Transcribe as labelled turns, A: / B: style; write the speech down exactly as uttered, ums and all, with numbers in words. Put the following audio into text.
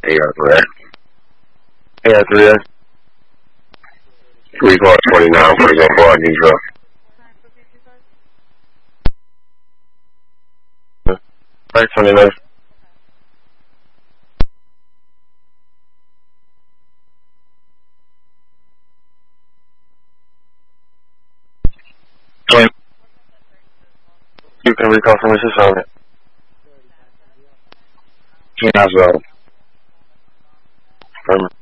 A: A R three S. A R three S. three four twenty-nine, for example, on Negro. five twenty-nine. You can recall from Missus on it. Yeah, as well.